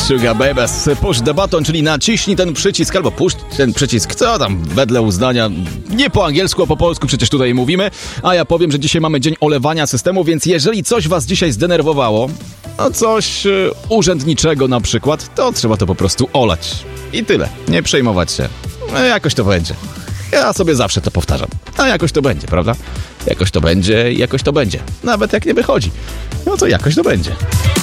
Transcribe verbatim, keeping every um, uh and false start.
Sugar Babies. Push the button, czyli naciśnij ten przycisk, albo puść ten przycisk, co tam wedle uznania. Nie po angielsku, a po polsku przecież tutaj mówimy. A ja powiem, że dzisiaj mamy dzień olewania systemu, więc jeżeli coś was dzisiaj zdenerwowało, no coś y, urzędniczego na przykład, to trzeba to po prostu olać. I tyle. Nie przejmować się. No, jakoś to będzie. Ja sobie zawsze to powtarzam. A jakoś to będzie, prawda? Jakoś to będzie, jakoś to będzie. Nawet jak nie wychodzi. No to jakoś to będzie.